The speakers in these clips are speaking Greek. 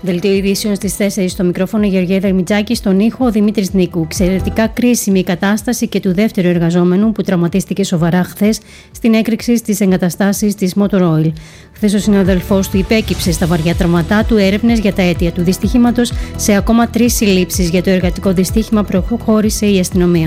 Δελτίο ειδήσεων στις 4 στο μικρόφωνο Γεωργία Δερμιτζάκη, στον ήχο Δημήτρης Νίκου. Εξαιρετικά κρίσιμη η κατάσταση και του δεύτερου εργαζόμενου που τραυματίστηκε σοβαρά χθες στην έκρηξη στις εγκαταστάσεις της Motor Oil. Χθες ο συναδελφός του υπέκυψε στα βαριά τραυματά του. Έρευνες για τα αίτια του δυστυχήματος, σε ακόμα 3 συλλήψεις για το εργατικό δυστύχημα προχώρησε η αστυνομία.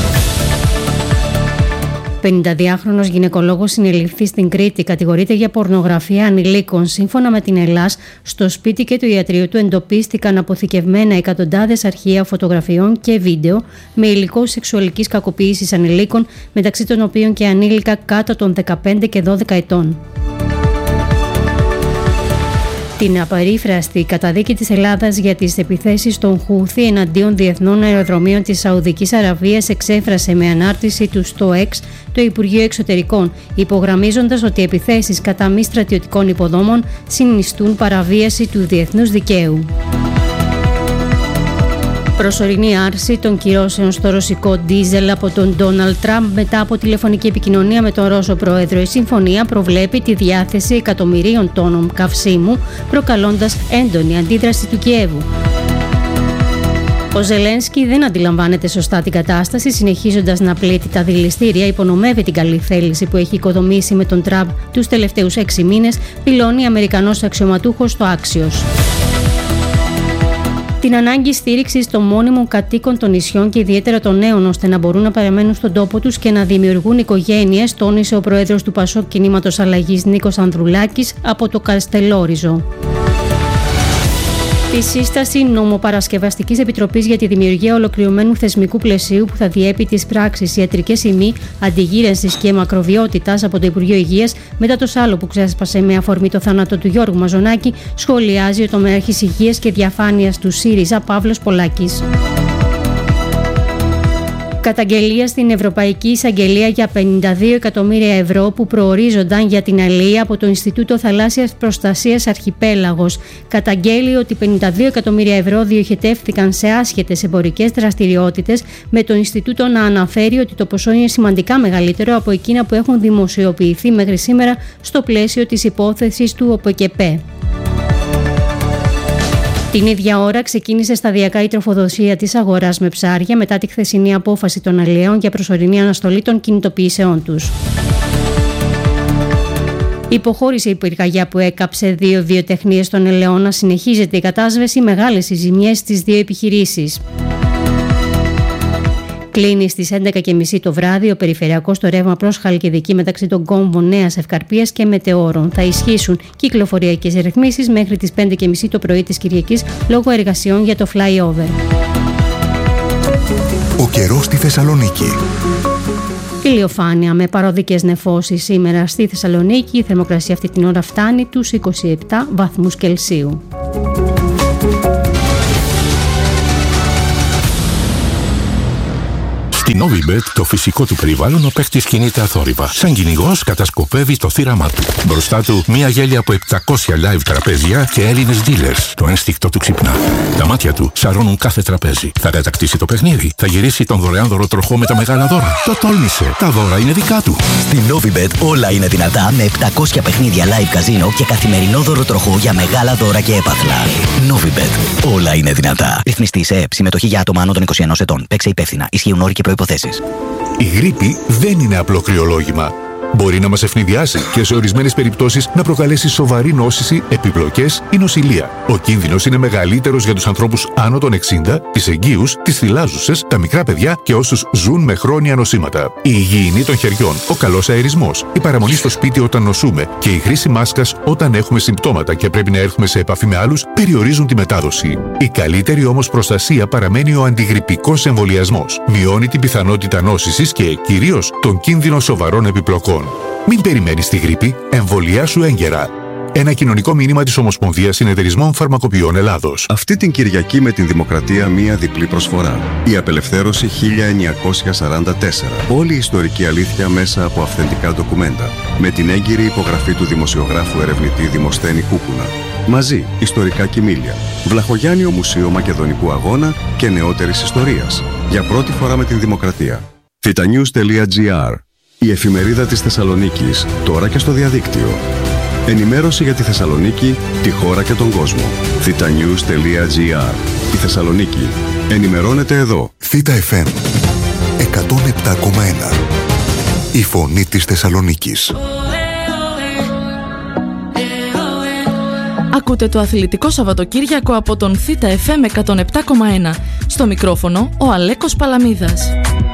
52χρονος γυναικολόγος συνελήφθη στην Κρήτη. Κατηγορείται για πορνογραφία ανηλίκων. Σύμφωνα με την ΕΛΛΑΣ, στο σπίτι και το ιατρείο του εντοπίστηκαν αποθηκευμένα εκατοντάδες αρχεία φωτογραφιών και βίντεο με υλικό σεξουαλικής κακοποίησης ανηλίκων, μεταξύ των οποίων και ανήλικα κάτω των 15 και 12 ετών. Την απερίφραστη καταδίκη της Ελλάδας για τις επιθέσεις των Χούθι εναντίον διεθνών αεροδρομίων της Σαουδικής Αραβίας εξέφρασε με ανάρτηση του στο X το Υπουργείο Εξωτερικών, υπογραμμίζοντας ότι οι επιθέσεις κατά μη στρατιωτικών υποδόμων συνιστούν παραβίαση του διεθνούς δικαίου. Προσωρινή άρση των κυρώσεων στο ρωσικό ντίζελ από τον Ντόναλντ Τραμπ μετά από τηλεφωνική επικοινωνία με τον Ρώσο Πρόεδρο. Η συμφωνία προβλέπει τη διάθεση εκατομμυρίων τόνων καυσίμου, προκαλώντας έντονη αντίδραση του Κιέβου. Ο Ζελένσκι δεν αντιλαμβάνεται σωστά την κατάσταση, συνεχίζοντας να πλήττει τα δηληστήρια, υπονομεύει την καλή θέληση που έχει οικοδομήσει με τον Τραμπ τους τελευταίους 6 μήνες, δηλώνει Αμερικανός αξιωματούχος στο Axios. Την ανάγκη στήριξης των μόνιμων κατοίκων των νησιών και ιδιαίτερα των νέων, ώστε να μπορούν να παραμένουν στον τόπο τους και να δημιουργούν οικογένειες, τόνισε ο πρόεδρος του Πασόκ Κινήματος Αλλαγής Νίκος Ανδρουλάκης από το Καστελόριζο. Τη σύσταση νομοπαρασκευαστικής επιτροπής για τη δημιουργία ολοκληρωμένου θεσμικού πλαισίου που θα διέπει τις πράξεις ιατρικές ημί, αντιγύρανσης και μακροβιότητας από το Υπουργείο Υγείας μετά το σάλο που ξέσπασε με αφορμή το θάνατο του Γιώργου Μαζονάκη, σχολιάζει ο τομέαρχης Υγείας και Διαφάνειας του ΣΥΡΙΖΑ Παύλος Πολάκης. Καταγγελία στην Ευρωπαϊκή Εισαγγελία για 52 εκατομμύρια ευρώ που προορίζονταν για την αλία από το Ινστιτούτο Θαλάσσιας Προστασίας Αρχιπέλαγος. Καταγγέλει ότι 52 εκατομμύρια ευρώ διοχετεύτηκαν σε άσχετες εμπορικές δραστηριότητες, με το Ινστιτούτο να αναφέρει ότι το ποσό είναι σημαντικά μεγαλύτερο από εκείνα που έχουν δημοσιοποιηθεί μέχρι σήμερα στο πλαίσιο της υπόθεσης του ΟΠΕΚΕΠΕ. Την ίδια ώρα ξεκίνησε σταδιακά η τροφοδοσία της αγοράς με ψάρια μετά τη χθεσινή απόφαση των αλλιέων για προσωρινή αναστολή των κινητοποιήσεών τους. Υποχώρησε η πυρκαγιά που έκαψε 2 βιοτεχνίες στον Ελαιώνα. Συνεχίζεται η κατάσβεση, μεγάλες οι ζημιές στις 2 επιχειρήσεις. Κλείνει στις 11.30 το βράδυ ο περιφερειακός στο ρεύμα προς Χαλκιδική μεταξύ των κόμβων Νέας Ευκαρπίας και Μετεώρων. Θα ισχύσουν κυκλοφοριακές ρυθμίσεις μέχρι τις 5.30 το πρωί της Κυριακής λόγω εργασιών για το flyover. Ο καιρός στη Θεσσαλονίκη. Ηλιοφάνεια με παροδικές νεφώσεις σήμερα στη Θεσσαλονίκη. Η θερμοκρασία αυτή την ώρα φτάνει τους 27 βαθμούς Κελσίου. Στη Novibet, το φυσικό του περιβάλλον, ο παίχτης κινείται αθόρυβα. Σαν κυνηγός κατασκοπεύει το θύραμά του. Μπροστά του, μια γέλια από 700 live τραπέζια και Έλληνες dealers. Το ένστικτο του ξυπνά. Τα μάτια του σαρώνουν κάθε τραπέζι. Θα κατακτήσει το παιχνίδι. Θα γυρίσει τον δωρεάν δωροτροχό με τα μεγάλα δώρα. Το τόλμησε. Τα δώρα είναι δικά του. Στη Novibet όλα είναι δυνατά με 700 παιχνίδια live καζίνο και καθημερινό δωροτροχό για μεγάλα δώρα και έπαθλα. Novibet. Όλα είναι δυνατά. Ρυθμιστή σε ΕΕΠ. Συμμετοχή για άτομα άνω των 21 ετών. Παίξε υπεύθυνα. Ισχύουν όροι και προϋποθέσεις. Η γρίπη δεν είναι απλό κρυολόγημα. Μπορεί να μας ευνηδιάσει και σε ορισμένες περιπτώσεις να προκαλέσει σοβαρή νόσηση, επιπλοκές ή νοσηλεία. Ο κίνδυνος είναι μεγαλύτερος για τους ανθρώπους άνω των 60, τις εγγύους, τις θυλάζουσες, τα μικρά παιδιά και όσους ζουν με χρόνια νοσήματα. Η υγιεινή των χεριών, ο καλός αερισμός, η παραμονή στο σπίτι όταν νοσούμε και η χρήση μάσκας όταν έχουμε συμπτώματα και πρέπει να έρθουμε σε επαφή με άλλους περιορίζουν τη μετάδοση. Η καλύτερη όμως προστασία παραμένει ο αντιγρυπικός εμβολιασμός. Μειώνει την πιθανότητα νόσησης και κυρίως τον κίνδυνο σοβαρών επιπλοκών. Μην περιμένεις τη γρίπη, εμβολιάσου έγκαιρα. Ένα κοινωνικό μήνυμα της Ομοσπονδίας Συνεταιρισμών Φαρμακοποιών Ελλάδος. Αυτή την Κυριακή με την Δημοκρατία μία διπλή προσφορά. Η απελευθέρωση 1944. Όλη η ιστορική αλήθεια μέσα από αυθεντικά ντοκουμέντα. Με την έγκυρη υπογραφή του δημοσιογράφου ερευνητή Δημοσθένη Κούκουνα. Μαζί, ιστορικά κοιμήλια. Βλαχογιάννιο Μουσείο Μακεδονικού Αγώνα και νεότερης ιστορίας. Για πρώτη φορά με την Δημοκρατία. thetanews.gr. Η εφημερίδα της Θεσσαλονίκης, τώρα και στο διαδίκτυο. Ενημέρωση για τη Θεσσαλονίκη, τη χώρα και τον κόσμο. thetanews.gr. Η Θεσσαλονίκη. Ενημερώνεται εδώ. Θήτα FM 107,1. Η φωνή της Θεσσαλονίκης. Ακούτε το αθλητικό Σαββατοκύριακο από τον Θήτα FM 107,1. Στο μικρόφωνο ο Αλέκος Παλαμίδας.